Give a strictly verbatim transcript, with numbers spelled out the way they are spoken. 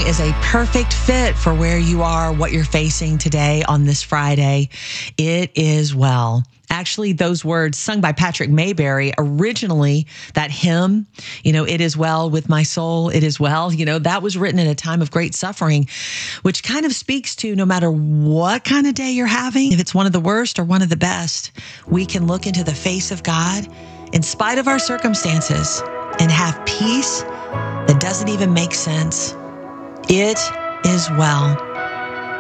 song is a perfect fit for where you are, what you're facing today on this Friday. It is well. Actually, those words sung by Patrick Mayberry, originally that hymn, you know, it is well with my soul, it is well, you know, that was written in a time of great suffering, which kind of speaks to no matter what kind of day you're having, if it's one of the worst or one of the best, we can look into the face of God in spite of our circumstances and have peace that doesn't even make sense. It is well.